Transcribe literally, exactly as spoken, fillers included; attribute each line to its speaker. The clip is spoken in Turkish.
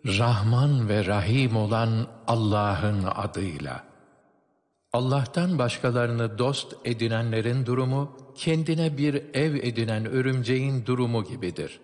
Speaker 1: Rahman ve Rahim olan Allah'ın adıyla. Allah'tan başkalarını dost edinenlerin durumu, kendine bir ev edinen örümceğin durumu gibidir.